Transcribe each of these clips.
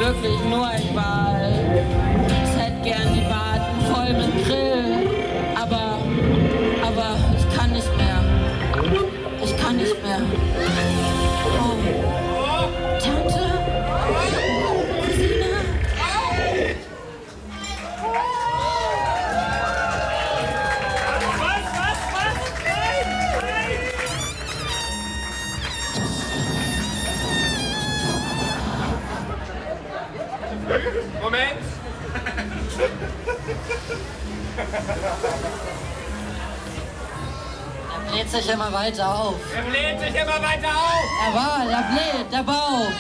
wirklich nur ein Wal. Ich hätte gern die Barten voll mit Grill. Aber ich kann nicht mehr. Ich kann nicht mehr. Oh. Tante? Cousine? Moment! Er bläht sich immer weiter auf. Er bläht sich immer weiter auf! Der Wal, der bläht, der Bauch.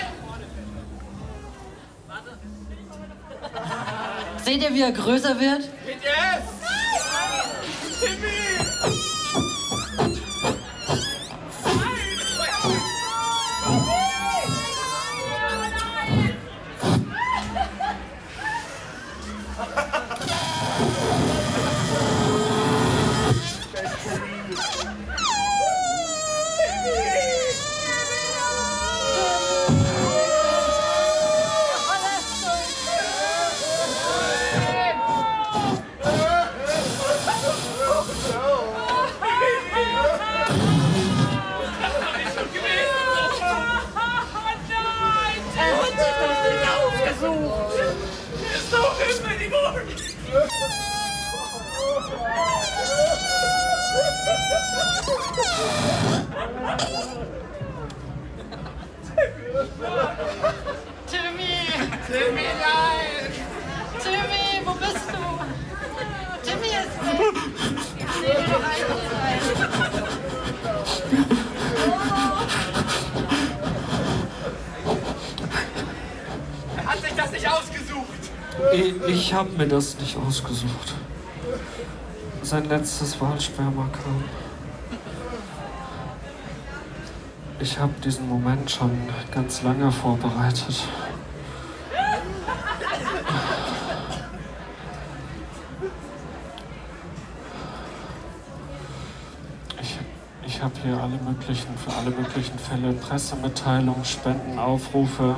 Seht ihr, wie er größer wird? Yes! Timmy! Timmy, nein! Timmy, wo bist du? Timmy ist weg! Ich sehe doch eigentlich Er hat sich das nicht ausgesucht! Ich habe mir das nicht ausgesucht. Sein letztes Walsperma kam. Ich habe diesen Moment schon ganz lange vorbereitet. Ich habe hier für alle möglichen Fälle Pressemitteilungen, Spendenaufrufe.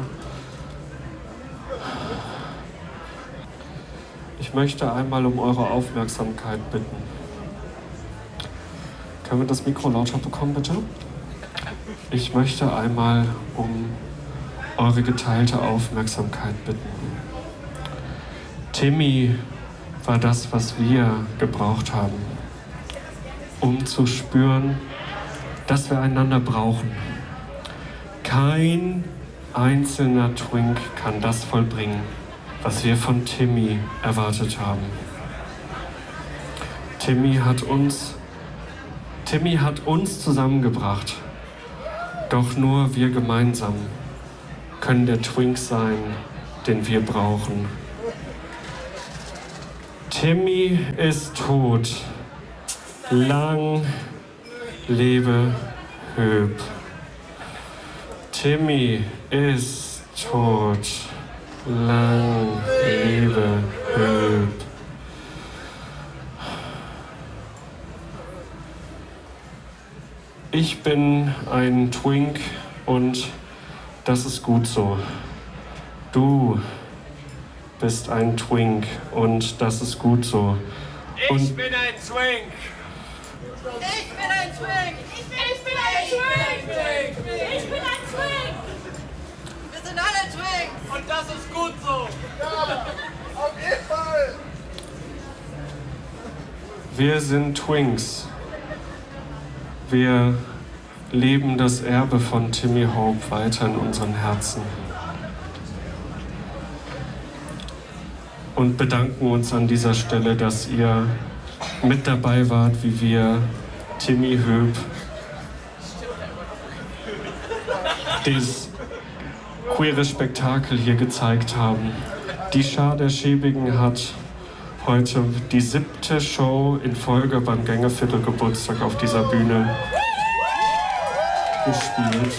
Ich möchte einmal um eure Aufmerksamkeit bitten. Können wir das Mikro lauter bekommen, bitte? Ich möchte einmal um eure geteilte Aufmerksamkeit bitten. Timmy war das, was wir gebraucht haben, um zu spüren, dass wir einander brauchen. Kein einzelner Twink kann das vollbringen, was wir von Timmy erwartet haben. Timmy hat uns zusammengebracht. Doch nur wir gemeinsam können der Twink sein, den wir brauchen. Timmy ist tot. Lang lebe Höp. Timmy ist tot. Lang lebe Höp. Ich bin ein Twink und das ist gut so. Du bist ein Twink und das ist gut so. Ich bin ein Twink! Ich bin ein Twink! Ich bin ein Twink! Ich bin ein Twink! Wir sind alle Twinks! Und das ist gut so! Ja, auf jeden Fall! Wir sind Twinks. Wir leben das Erbe von Timmy Hope weiter in unseren Herzen. Und bedanken uns an dieser Stelle, dass ihr mit dabei wart, wie wir Timmy Hope dieses queere Spektakel hier gezeigt haben. Die Schar der Schäbigen hat heute die 7. Show in Folge beim Gängeviertel-Geburtstag auf dieser Bühne gespielt.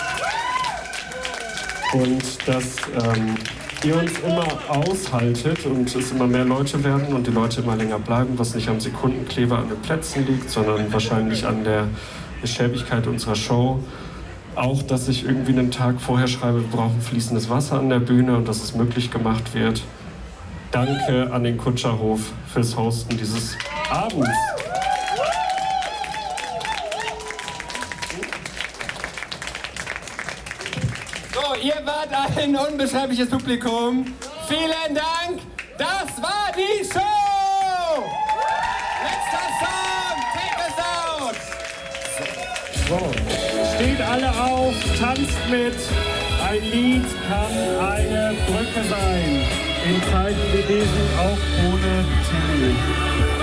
Und dass ihr uns immer aushaltet und es immer mehr Leute werden und die Leute immer länger bleiben, was nicht am Sekundenkleber an den Plätzen liegt, sondern wahrscheinlich an der Schäbigkeit unserer Show. auch, dass ich irgendwie einen Tag vorher schreibe, wir brauchen fließendes Wasser an der Bühne und dass es möglich gemacht wird. Danke an den Kutscherhof fürs Hosten dieses Abends. So, ihr wart ein unbeschreibliches Publikum. Vielen Dank. Das war die Show. Letzter Song. Take us out. So. Steht alle auf, tanzt mit. Ein Lied kann eine Brücke sein. In Zeiten wie diesen auch ohne Tilly.